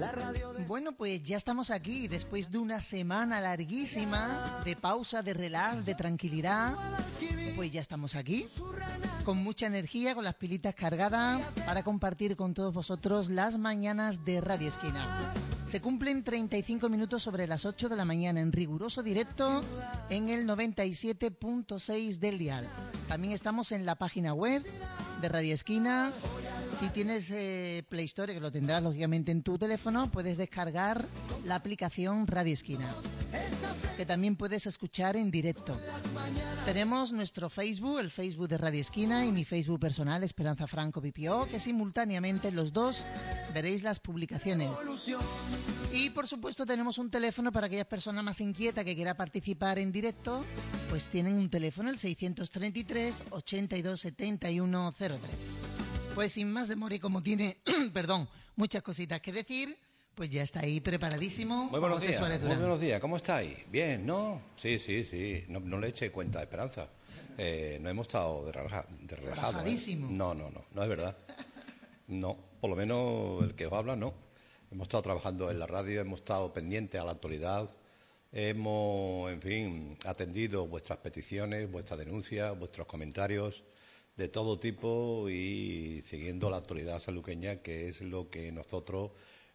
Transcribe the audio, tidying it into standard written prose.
Bueno, pues ya estamos aquí después de una semana larguísima de pausa, de relax, de tranquilidad. Pues ya estamos aquí con mucha energía, con las pilitas cargadas para compartir con todos vosotros las mañanas de Radio Esquina. Se cumplen 35 minutos sobre las 8 de la mañana en riguroso directo en el 97.6 del dial. También estamos en la página web de Radio Esquina. Si tienes Play Store, que lo tendrás lógicamente en tu teléfono, puedes descargar la aplicación Radio Esquina, que también puedes escuchar en directo. Tenemos nuestro Facebook, el Facebook de Radio Esquina, y mi Facebook personal, Esperanza Franco BPO, que simultáneamente los dos veréis las publicaciones. Y por supuesto tenemos un teléfono para aquellas personas más inquietas que quieran participar en directo, pues tienen un teléfono, el 633 82 71 03. Pues sin más demora y como tiene, muchas cositas que decir, pues ya está ahí preparadísimo. Muy buenos días, ¿cómo estáis? Bien, ¿no? Sí, no le eche cuenta a Esperanza. No hemos estado de relajado. Relajadísimo. No es verdad. No, por lo menos el que os habla no. Hemos estado trabajando en la radio, hemos estado pendientes a la actualidad, hemos, atendido vuestras peticiones, vuestras denuncias, vuestros comentarios de todo tipo y siguiendo la actualidad sanluqueña, que es lo que nosotros